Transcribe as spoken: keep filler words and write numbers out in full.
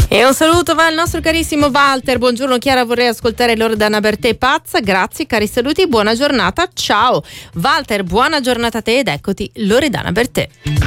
E un saluto va al nostro carissimo Walter. Buongiorno Chiara, vorrei ascoltare Loredana Bertè pazza. Grazie, cari saluti, buona giornata, ciao. Walter, buona giornata a te ed eccoti Loredana Bertè.